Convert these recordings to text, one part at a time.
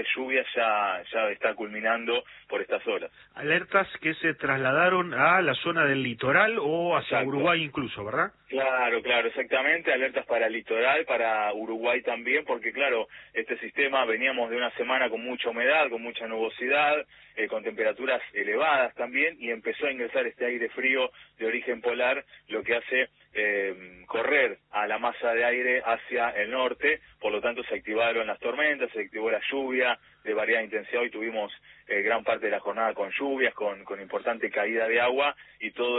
lluvias ya está culminando por estas horas. Alertas que se trasladaron a la zona del litoral o hacia Exacto. Uruguay incluso, ¿verdad? Claro, exactamente, alertas para el litoral, para Uruguay también, porque claro, este sistema veníamos de una semana con mucha humedad, con mucha nubosidad, con temperaturas elevadas también, y empezó a ingresar este aire frío de origen polar, lo que hace correr a la masa de aire hacia el norte, por lo tanto se activaron las tormentas, se activó la lluvia de variada intensidad. Hoy tuvimos gran parte de la jornada con lluvias, con importante caída de agua, y todo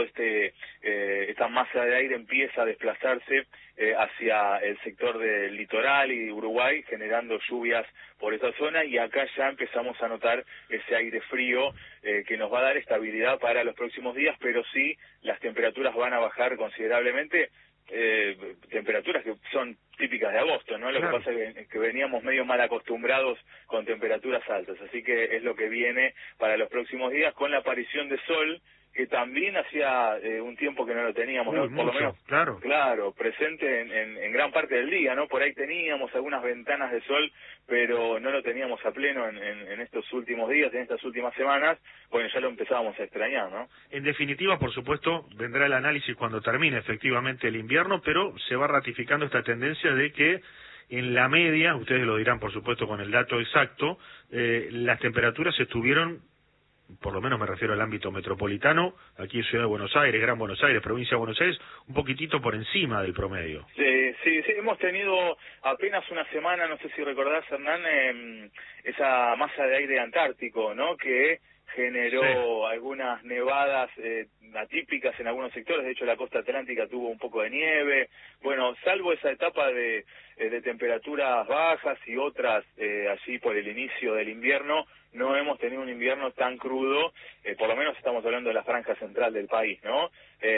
esta masa de aire empieza a desplazarse hacia el sector del litoral y de Uruguay, generando lluvias por esa zona, y acá ya empezamos a notar ese aire frío que nos va a dar estabilidad para los próximos días, pero sí las temperaturas van a bajar considerablemente, temperaturas que son típicas de agosto, ¿no? Lo Claro. que pasa es que veníamos medio mal acostumbrados con temperaturas altas, así que es lo que viene para los próximos días, con la aparición de sol, que también hacía un tiempo que no lo teníamos, ¿no? Por lo menos, claro, presente en gran parte del día, ¿no? Por ahí teníamos algunas ventanas de sol, pero no lo teníamos a pleno en estos últimos días, en estas últimas semanas. Bueno, ya lo empezábamos a extrañar, ¿no? En definitiva, por supuesto, vendrá el análisis cuando termine efectivamente el invierno, pero se va ratificando esta tendencia de que en la media, ustedes lo dirán por supuesto con el dato exacto, las temperaturas estuvieron, por lo menos me refiero al ámbito metropolitano, aquí en Ciudad de Buenos Aires, Gran Buenos Aires, Provincia de Buenos Aires, un poquitito por encima del promedio. Sí, hemos tenido apenas una semana, no sé si recordás, Hernán, esa masa de aire antártico, ¿no?, que generó algunas nevadas atípicas en algunos sectores. De hecho, la costa atlántica tuvo un poco de nieve. Bueno, salvo esa etapa de temperaturas bajas y otras allí por el inicio del invierno, no hemos tenido un invierno tan crudo, por lo menos estamos hablando de la franja central del país, ¿no?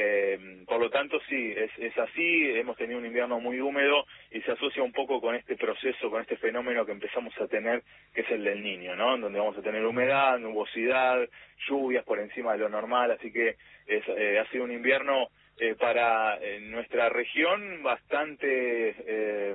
Por lo tanto, sí, es así, hemos tenido un invierno muy húmedo y se asocia un poco con este proceso, con este fenómeno que empezamos a tener, que es el del Niño, ¿no? Donde vamos a tener humedad, nubosidad, lluvias por encima de lo normal, así que ha sido un invierno para nuestra región bastante,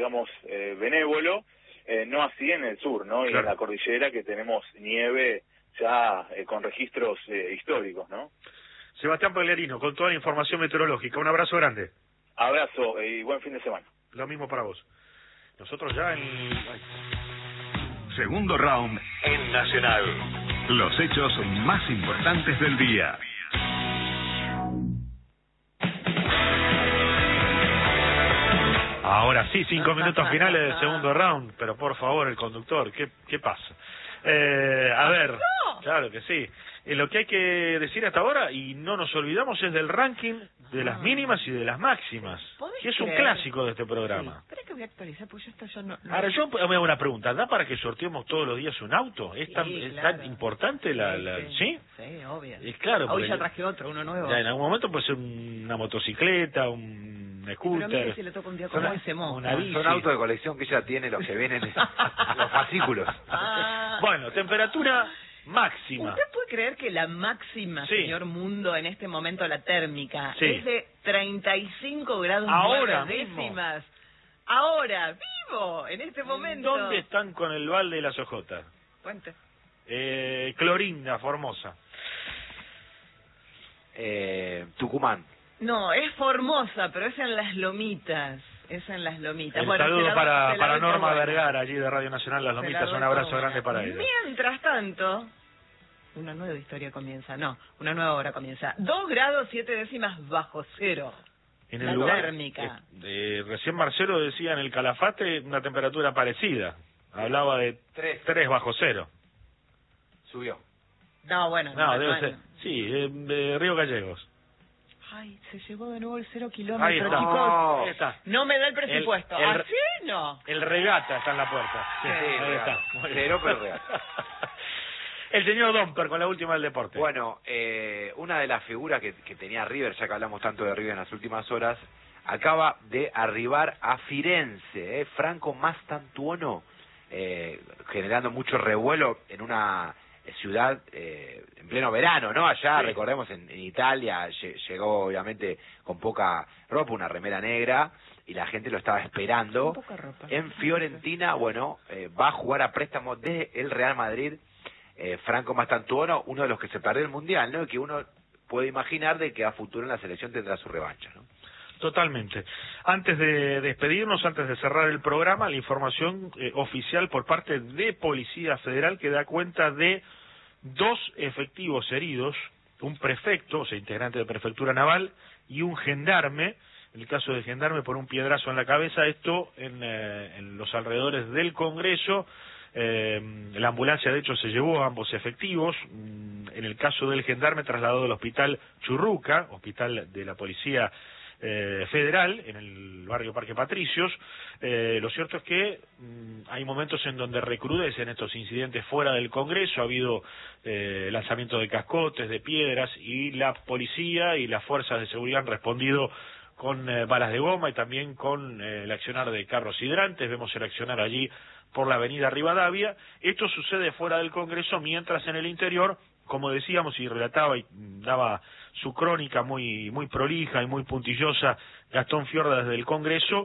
benévolo, no así en el sur, ¿no? Y en la cordillera, que tenemos nieve ya con registros históricos, ¿no? Sebastián Pagliarino, con toda la información meteorológica, un abrazo grande. Abrazo y buen fin de semana. Lo mismo para vos. Nosotros ya Segundo round en Nacional. Los hechos más importantes del día. Ahora sí, 5 minutos finales del segundo round, pero por favor, el conductor, ¿qué pasa? A ver, claro que sí. Lo que hay que decir hasta ahora, y no nos olvidamos, es del ranking de las mínimas y de las máximas, que es un clásico de este programa. Sí. Espera que voy a actualizar, porque esto yo no... Ahora, yo me hago una pregunta, ¿da para que sorteemos todos los días un auto? ¿Es tan importante ¿sí? Sí, obvio. Es claro. Hoy ya traje otro, uno nuevo. Ya en algún momento puede ser una motocicleta, un scooter. Pero mire si le toca un día como hoy se moja. Son autos de colección que ella tiene, los que vienen en los fascículos. Bueno, temperatura máxima. ¿Usted puede creer que la máxima, señor Mundo, en este momento, la térmica, es de 35 grados ahora 9 décimas? Ahora, vivo, en este momento. ¿Dónde están con el balde y las ojotas? Cuente. Clorinda, Formosa. Tucumán. No, es Formosa, pero es en Las Lomitas. Es en Las Lomitas. Bueno, saludo para Norma Vergara, allí de Radio Nacional Las Lomitas. Un abrazo grande para ella. Mientras tanto, una nueva historia comienza. No, una nueva hora comienza. 2 grados 7 décimas bajo cero. En el lugar térmica. Recién Marcelo decía en el Calafate una temperatura parecida. Hablaba de 3 bajo cero. Subió. No, bueno. No, debe ser. Sí, de Río Gallegos. Ay, se llegó de nuevo el 0 kilómetro, ahí está. chicos. Ahí está. No me da el presupuesto. ¿Así no? El regata está en la puerta. Sí, ahí está. Cero, pero regata. El señor Domper con la última del deporte. Bueno, una de las figuras que tenía River, ya que hablamos tanto de River en las últimas horas, acaba de arribar a Firenze. Franco Mastantuono, generando mucho revuelo en una ciudad pleno verano, ¿no? Allá, Sí. recordemos, en Italia llegó obviamente con poca ropa, una remera negra, y la gente lo estaba esperando. Con poca ropa. En Fiorentina, bueno, va a jugar a préstamo de el Real Madrid, Franco Mastantuono, uno de los que se perdió el Mundial, ¿no? Y que uno puede imaginar de que a futuro en la selección tendrá su revancha, ¿no? Totalmente. Antes de despedirnos, antes de cerrar el programa, la información oficial por parte de Policía Federal que da cuenta de 2 efectivos heridos, un prefecto, o sea, integrante de Prefectura Naval, y un gendarme, en el caso del gendarme por un piedrazo en la cabeza, esto en los alrededores del Congreso. La ambulancia de hecho se llevó a ambos efectivos. En el caso del gendarme trasladado al hospital Churruca, hospital de la Policía Federal, en el barrio Parque Patricios. Lo cierto es que hay momentos en donde recrudecen estos incidentes fuera del Congreso. Ha habido lanzamiento de cascotes, de piedras, y la policía y las fuerzas de seguridad han respondido con balas de goma y también con el accionar de carros hidrantes. Vemos el accionar allí por la avenida Rivadavia. Esto sucede fuera del Congreso, mientras en el interior, como decíamos y relataba y daba su crónica muy prolija y muy puntillosa Gastón Fiorda desde el Congreso,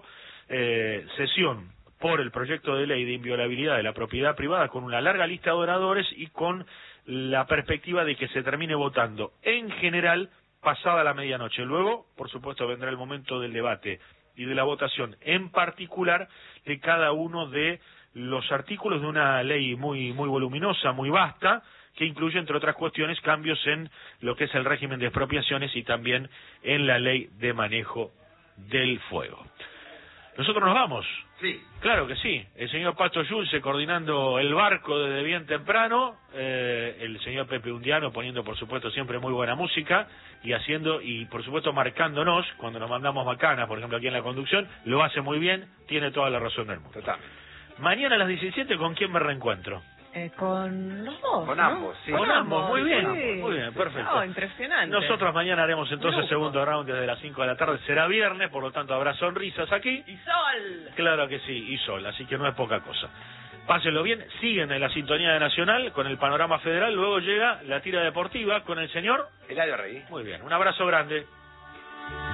sesión por el proyecto de ley de inviolabilidad de la propiedad privada, con una larga lista de oradores y con la perspectiva de que se termine votando en general pasada la medianoche. Luego, por supuesto, vendrá el momento del debate y de la votación en particular de cada uno de los artículos de una ley muy voluminosa, muy vasta, que incluye, entre otras cuestiones, cambios en lo que es el régimen de expropiaciones y también en la ley de manejo del fuego. ¿Nosotros nos vamos? Sí. Claro que sí. El señor Pato Yulce coordinando el barco desde bien temprano, el señor Pepe Undiano poniendo, por supuesto, siempre muy buena música y haciendo, y por supuesto marcándonos cuando nos mandamos macanas, por ejemplo, aquí en la conducción, lo hace muy bien, tiene toda la razón del mundo. Totalmente. Mañana a las 17, ¿con quién me reencuentro? Con los dos, Con ¿no? ambos, sí. Con ambos, muy bien, sí. muy bien, perfecto. No, impresionante. Nosotros mañana haremos entonces Lujo. segundo round desde las 5 de la tarde, será viernes, por lo tanto habrá sonrisas aquí. ¡Y sol! Claro que sí, y sol, así que no es poca cosa. Pásenlo bien, siguen en la sintonía de Nacional con el panorama federal, luego llega la tira deportiva con el señor Eladio Rey. Muy bien, un abrazo grande.